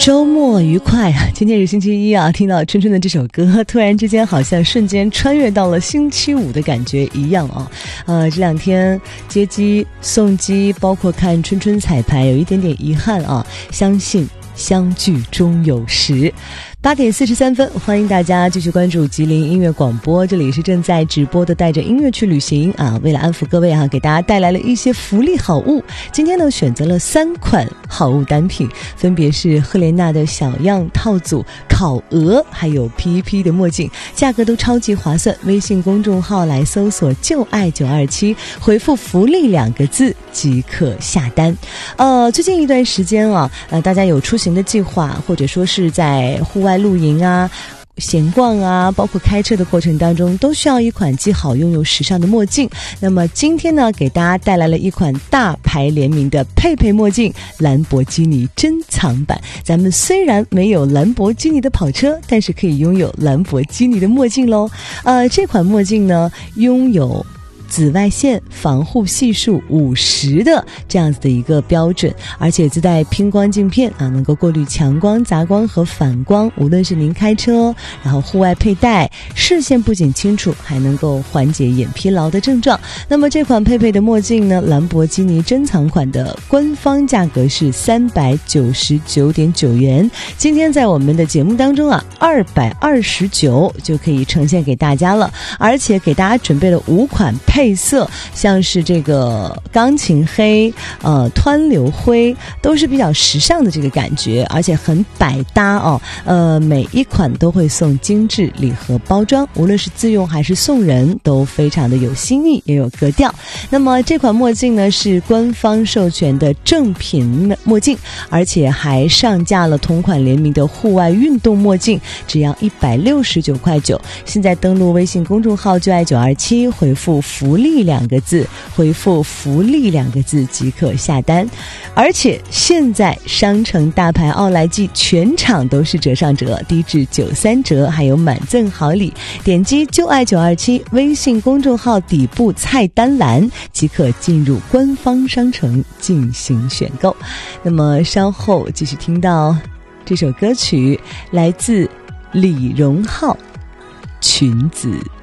周末愉快啊！今天是星期一啊，听到春春的这首歌，突然之间好像瞬间穿越到了星期五的感觉一样啊。这两天接机送机，包括看春春彩排，有一点点遗憾啊。相信相聚终有时。8点43分，欢迎大家继续关注吉林音乐广播，这里是正在直播的带着音乐去旅行啊。为了安抚各位啊，给大家带来了一些福利好物。今天呢，选择了3款好物单品，分别是赫莲娜的小样套组、烤鹅，还有 PP 的墨镜，价格都超级划算。微信公众号来搜索就爱927，回复福利2个字即可下单。最近一段时间啊，大家有出行的计划，或者说是在户外露营啊、闲逛啊，包括开车的过程当中，都需要一款既好又有时尚的墨镜。那么今天呢，给大家带来了一款大牌联名的佩佩墨镜，兰博基尼珍藏版。咱们虽然没有兰博基尼的跑车，但是可以拥有兰博基尼的墨镜咯。这款墨镜呢，拥有紫外线防护系数50的这样子的一个标准，而且自带拼光镜片啊，能够过滤强光、杂光和反光。无论是您开车，然后户外佩戴，视线不仅清楚，还能够缓解眼疲劳的症状。那么这款佩佩的墨镜呢，兰博基尼珍藏款的官方价格是399.9元。今天在我们的节目当中啊，229就可以呈现给大家了，而且给大家准备了5款配色，像是这个钢琴黑、湍流灰，都是比较时尚的这个感觉，而且很百搭哦。每一款都会送精致礼盒包装，无论是自用还是送人，都非常的有新意，也有格调。那么这款墨镜呢，是官方授权的正品墨镜，而且还上架了同款联名的户外运动墨镜，只要169.9块。现在登录微信公众号就爱927，回复福利2个字，回复福利2个字即可下单。而且现在商城大牌奥莱季全场都是折上折，低至93折，还有满赠好礼。点击就爱927微信公众号底部菜单栏即可进入官方商城进行选购。那么稍后继续听到这首歌曲，来自李荣浩，裙子。